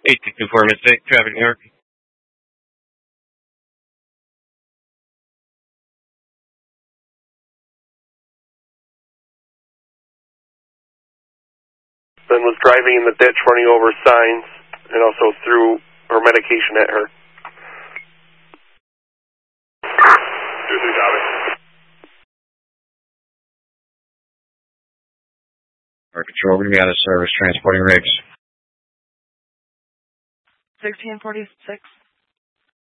1824 Midstate, traffic, New York. Then was driving in the ditch, running over signs, and also threw her medication at her. 2-3 copy. Our control, we're going to be out of service, transporting rigs. 1646.